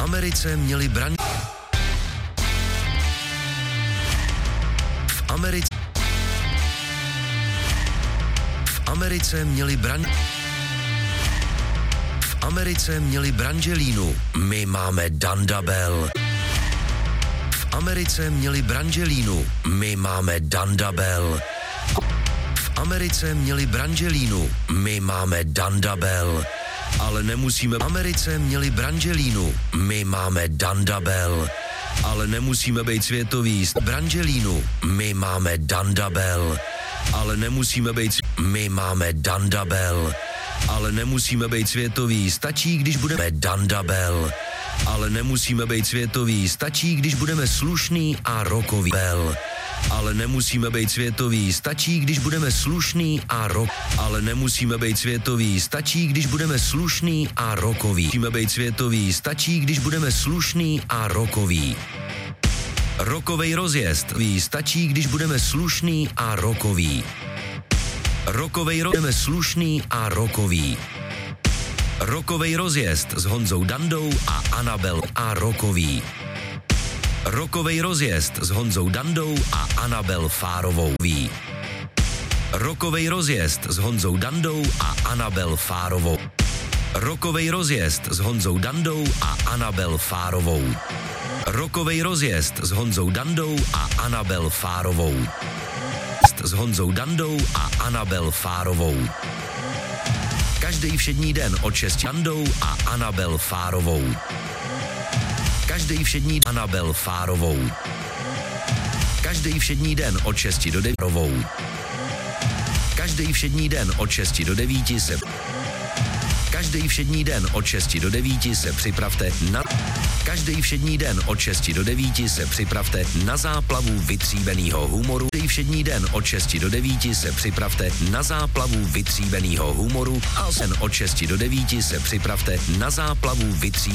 Americe měli Americe měli Brangelínu, my máme Dandabel. V Americe měli Brangelínu, my máme Dandabel. V Americe měli Brangelínu, my máme Dandabel. Ale nemusíme. V Americe měli Brangelínu, my máme Dandabel. Ale nemusíme být světoví. Brangelínu, my máme Dandabel. Ale nemusíme být. My máme Dandabel. Ale nemusíme být světoví, stačí, když budeme Dandabel. Ale nemusíme být světoví, stačí, když budeme slušný a rockový. Ale nemusíme být světoví, stačí, když budeme slušný a rock. Ale nemusíme být světoví, stačí, když budeme slušný a rockový. Musíme být světoví, stačí, když budeme slušný a rockový. Rockovej rozjezd, stačí, když budeme slušný a rockový. Budeme slušný a rockový. Rockovej rozjezd s Honzou Dandou a Anabel a rockový. Rockovej rozjezd s Honzou Dandou a Anabel Fárovou. Rockovej rozjezd s Honzou Dandou a Anabel Fárovou. Rockovej rozjezd s Honzou Dandou a Anabel Fárovou. Rockovej rozjezd s Honzou Dandou a Anabel Fárovou. S Honzou Dandou a Anabel Fárovou. Každý všední den od 6 Dandou a Anabel Fárovou. Každý všední Anabel Fárovou. Každý všední den od 6 do 9 rovou. Každý všední den od 6 do 9 se. Každý všední den od 6 do 9 se připravte na. Každý všední den od 6 do 9 se připravte na záplavu vytříbeného humoru. Každý všední den od 6 do 9 se připravte na záplavu vytříbeného humoru. A sen od 6 do 9 se připravte na záplavu vytříbeného